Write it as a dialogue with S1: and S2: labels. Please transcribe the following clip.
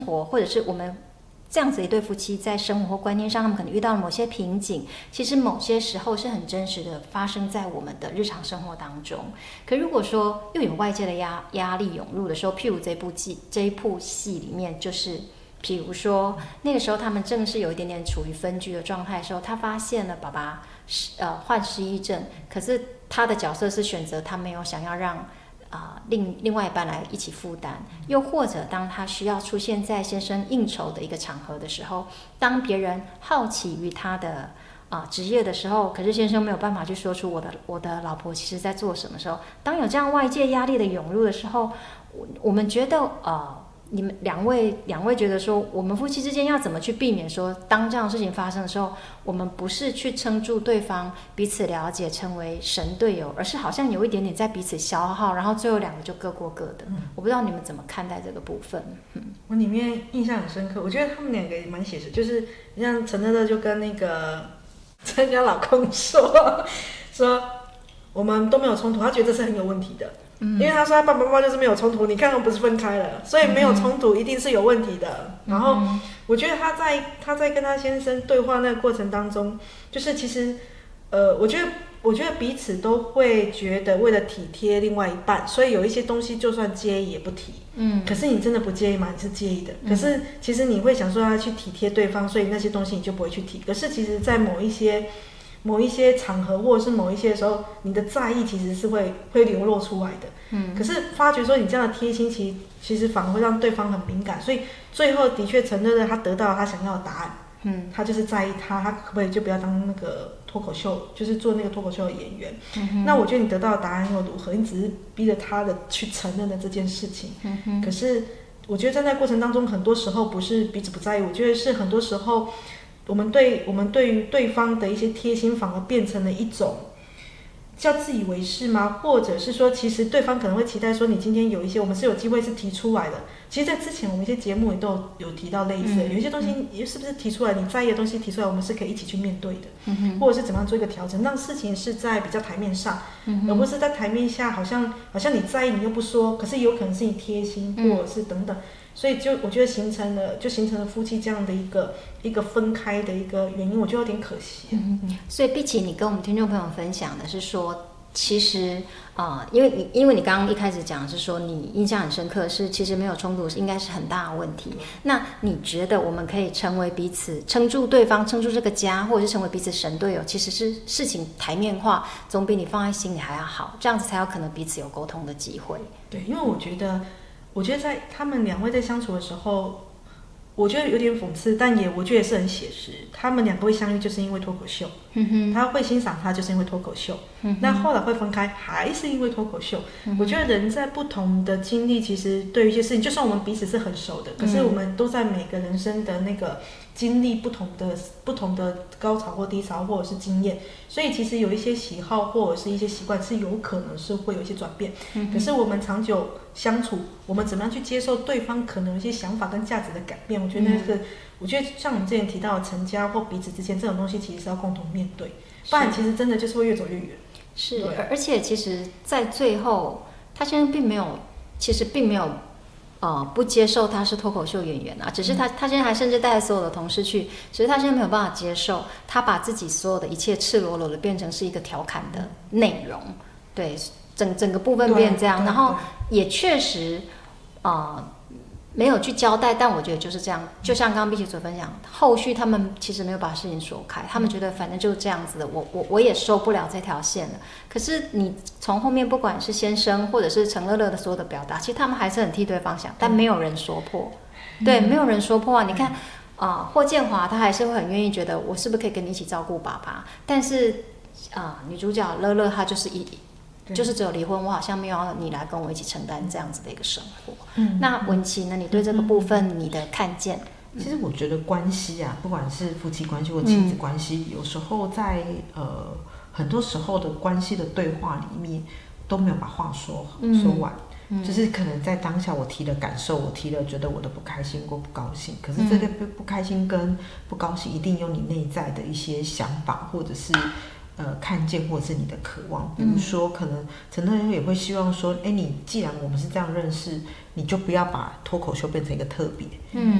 S1: 活，或者是我们这样子一对夫妻在生活或观念上，他们可能遇到了某些瓶颈，其实某些时候是很真实的发生在我们的日常生活当中。可如果说又有外界的压力涌入的时候，譬如这一部戏里面，就是譬如说那个时候他们正是有一点点处于分居的状态的时候，他发现了爸爸患失忆症，可是他的角色是选择他没有想要让另外一半来一起负担，又或者当他需要出现在先生应酬的一个场合的时候，当别人好奇于他的职业的时候，可是先生没有办法去说出我的老婆其实在做什么时候，当有这样外界压力的涌入的时候，我们觉得你们两位觉得说，我们夫妻之间要怎么去避免说，当这样的事情发生的时候，我们不是去撑住对方，彼此了解，成为神队友，而是好像有一点点在彼此消耗，然后最后两个就各过各的。我不知道你们怎么看待这个部分。
S2: 我里面印象很深刻，我觉得他们两个也蛮写实，就是像陈乐乐就跟那个陈家老公说我们都没有冲突，他觉得这是很有问题的。因为他说他爸爸妈妈就是没有冲突，你看他们不是分开了，所以没有冲突一定是有问题的。然后我觉得他在跟他先生对话那个过程当中，就是其实我觉得彼此都会觉得为了体贴另外一半，所以有一些东西就算介意也不提。可是你真的不介意吗？你是介意的。可是其实你会想说要去体贴对方，所以那些东西你就不会去提。可是其实在某一些场合或者是某一些时候，你的在意其实是会流露出来的。可是发觉说你这样的贴心，其实反而会让对方很敏感，所以最后的确承认了他得到了他想要的答案。他就是在意他可不可以就不要当那个脱口秀，就是做那个脱口秀的演员。那我觉得你得到的答案又如何？你只是逼着他的去承认了这件事情。可是我觉得在那过程当中，很多时候不是彼此不在意，我觉得是很多时候我们对于对方的一些贴心，反而变成了一种叫自以为是吗？或者是说，其实对方可能会期待说，你今天有一些我们是有机会是提出来的。其实，在之前我们一些节目也都有提到类似的，有一些东西是不是提出来，你在意的东西提出来，我们是可以一起去面对的，或者是怎么样做一个调整，让事情是在比较台面上，而不是在台面下好像你在意你又不说，可是有可能是你贴心，或者是等等。所以我觉得形成了夫妻这样的一个分开的一个原因，我觉得有点可惜。
S1: 所以碧琪，你跟我们听众朋友分享的是说，其实因为你刚刚一开始讲的是说你印象很深刻，是其实没有冲突应该是很大的问题。那你觉得我们可以成为彼此撑住对方，撑住这个家，或者是成为彼此神队友，其实是事情台面化，总比你放在心里还要好，这样子才有可能彼此有沟通的机会。
S2: 对，因为我觉得在他们两位在相处的时候，我觉得有点讽刺，但我觉得也是很写实。他们两个会相遇就是因为脱口秀，他会欣赏他就是因为脱口秀，那后来会分开还是因为脱口秀。我觉得人在不同的经历，其实对于一些事情，就算我们彼此是很熟的，可是我们都在每个人生的那个经历不同的高潮或低潮，或者是经验，所以其实有一些喜好或者是一些习惯是有可能是会有一些转变。可是我们长久相处，我们怎么样去接受对方可能有一些想法跟价值的改变？我觉得像我们之前提到的成家或彼此之间这种东西，其实是要共同面对，不然其实真的就是会越走越远。
S1: 是，而且其实在最后，他现在并没有不接受他是脱口秀演员啊，只是他现在还甚至带着所有的同事去，只是他现在没有办法接受，他把自己所有的一切赤裸裸的变成是一个调侃的内容，对，整个部分变这样，然后也确实没有去交代，但我觉得就是这样，就像刚刚碧琪所分享，后续他们其实没有把事情说开，他们觉得反正就是这样子的，我也受不了这条线了。可是你从后面不管是先生或者是陈乐乐的所有的表达，其实他们还是很替对方想，但没有人说破，对，没有人说破啊。你看霍建华他还是会很愿意觉得我是不是可以跟你一起照顾爸爸，但是女主角乐乐她就是只有离婚，我好像没有要你来跟我一起承担这样子的一个生活。那文琪呢？你对这个部分你的看见？
S3: 其实我觉得关系啊，不管是夫妻关系或亲子关系，有时候在很多时候的关系的对话里面都没有把话说完。就是可能在当下我提了感受，我提了觉得我的不开心或不高兴，可是这个不开心跟不高兴一定有你内在的一些想法，或者是看见或者是你的渴望。比如说，可能陈特也会希望说，你既然我们是这样认识，你就不要把脱口秀变成一个特别。